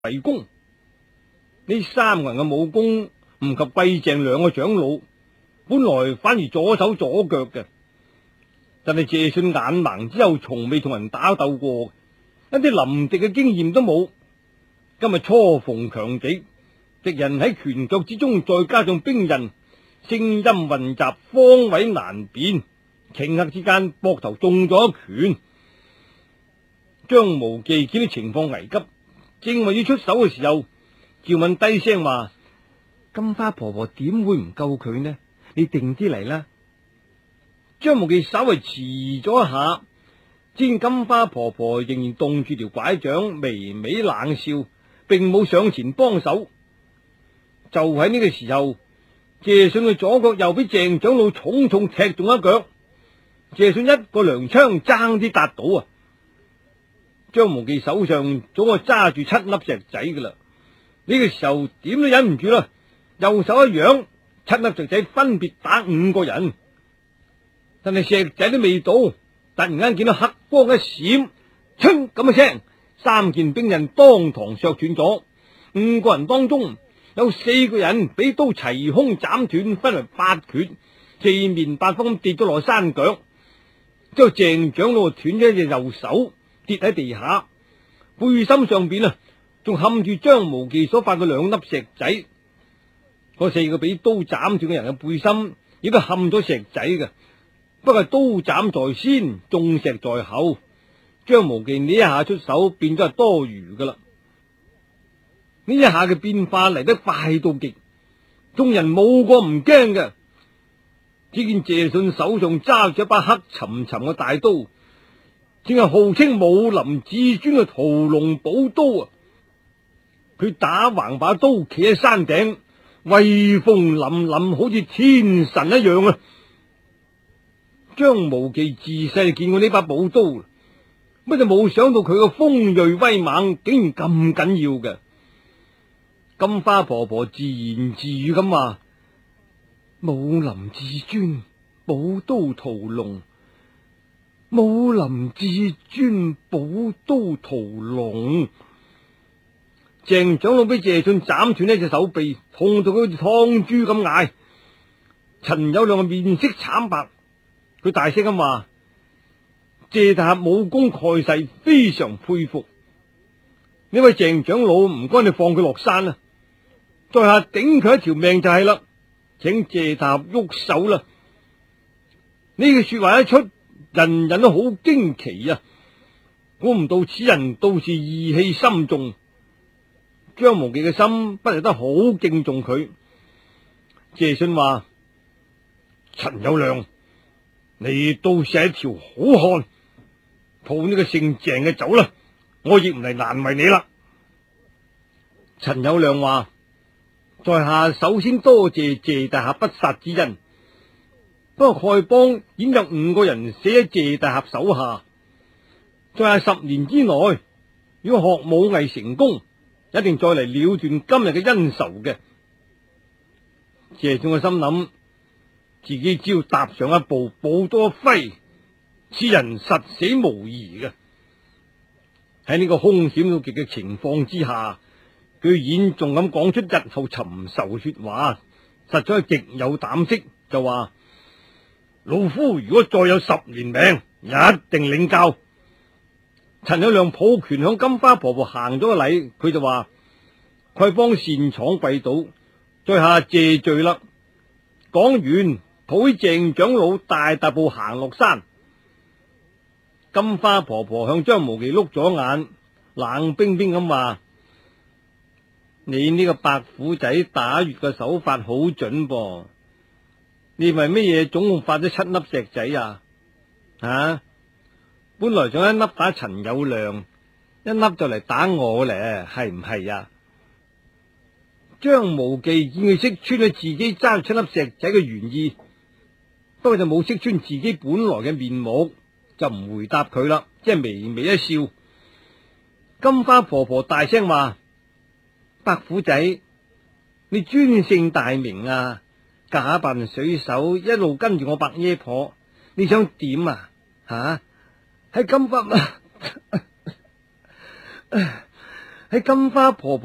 圍攻。呢三個人嘅武功唔及貴鄭兩個長老，本來反而左手左腳嘅。但係謝遜眼盲之後，從未同人打鬥過，一啲臨敵嘅經驗都冇。今日初逢強敵，敵人喺拳腳之中，再加上兵刃，聲音混雜，方位難辨。頃刻之間，膊頭中咗一拳。張無忌見到情況危急，正為要出手嘅時候，趙敏低聲話：金花婆婆點會唔救佢呢？你定啲嚟啦。張無忌稍微遲咗一下，只見金花婆婆仍然動住條拐杖，微微冷笑，並冇上前幫手。就喺呢個時候，謝遜嘅左腳又俾鄭長老重重踢中一腳，謝遜一個踉蹌爭啲笪倒啊！張無忌手上總係揸住7粒石仔噶啦，呢個時候點都忍唔住啦，右手一揚，7粒石仔分別打5個人。但係石仔都未到，突然間見到黑光一閃，噌咁一聲，3件兵刃當堂削斷咗。5個人當中有4個人俾刀齊胸斬斷，分為8缺，四面八方咁跌咗落山腳。之後鄭長老斷咗一隻右手，跌喺地下，背心上邊啊，仲冚住張無忌所發嘅2粒石仔。嗰4個俾刀斬斷嘅人嘅背心亦都冚咗石仔嘅，不過刀斬在先，中石在後。張無忌呢一下出手變咗係多餘噶啦。呢一下嘅變化嚟得快到極，眾人冇個唔驚嘅。只見謝遜手上揸住一把黑沉沉嘅大刀，正係號稱武林至尊嘅屠龍寶刀啊！佢打橫把刀企喺山頂，威風凜凜，好似天神一樣啊！張無忌自細就見過呢把寶刀，乜就冇想到佢個鋒銳威猛竟然咁緊要嘅。金花婆婆自言自語咁話：武林至尊，寶刀屠龍。武林至尊，寶刀屠龍。鄭長老俾謝遜斬斷呢隻手臂，痛到佢好似劏豬咁嗌。陳友諒嘅面色慘白，佢大聲咁話：謝大俠武功蓋世，非常佩服。呢位鄭長老，唔該你放佢落山啦，在下頂佢一條命就係啦，請謝大俠喐手啦。呢句說話一出，人人都好驚奇啊！估唔到此人倒是義氣深重。張無忌嘅心不由得好敬重佢。謝遜話：陳友諒，你倒是一條好漢，抱呢個姓鄭嘅走啦，我亦唔嚟難為你啦。陳友諒話：在下首先多謝謝大俠不殺之恩，不過丐幫已經有5個人死喺謝大俠手下，在下10年之內，如果學武藝成功，一定再嚟了斷今日嘅恩仇嘅。謝遜嘅心諗，自己只要踏上一步，補多一揮，此人實死無疑嘅。喺呢個凶險到極嘅情況之下，居然仲咁講出日後尋仇嘅說話，實在係極有膽識。就話：老夫如果再有10年命，一定領教。陳友諒抱拳向金花婆婆行咗個禮，佢就話：丐幫擅闖貴島，在下謝罪啦。講完，抱起鄭長老，大踏步行落山。金花婆婆向張無忌碌咗眼，冷冰冰咁話：你呢個白虎仔打穴嘅手法好準噃，你為乜嘢總共發咗7粒石仔啊？啊！本來想一粒打陳友諒，一粒就嚟打我咧，係唔係啊？張無忌見佢識穿咗自己揸住7粒石仔嘅原意，不過就冇識穿自己本來嘅面目，就唔回答佢啦，即係微微一笑。金花婆婆大聲話：白虎仔，你尊姓大名啊？假扮水手一路跟住我伯爺婆，你想點啊？吓、喺金花喺金花婆婆